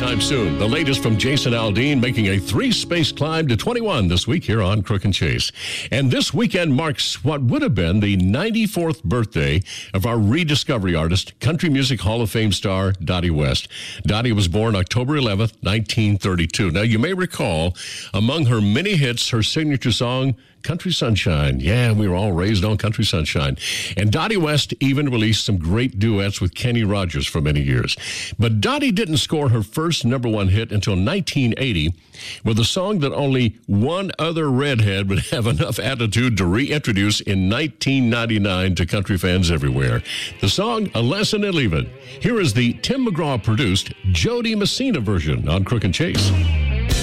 anytime soon. The latest from Jason Aldean, making a 3-space climb to 21 this week here on Crook and Chase. And this weekend marks what would have been the 94th birthday of our rediscovery artist, Country Music Hall of Fame star Dottie West. Dottie was born October 11th, 1932. Now, you may recall, among her many hits, her signature song, Country Sunshine. Yeah, we were all raised on Country Sunshine. And Dottie West even released some great duets with Kenny Rogers for many years. But Dottie didn't score her first number one hit until 1980 with a song that only one other redhead would have enough attitude to reintroduce in 1999 to country fans everywhere. The song, A Lesson in Leaving. Here is the Tim McGraw-produced Jody Messina version on Crook and Chase.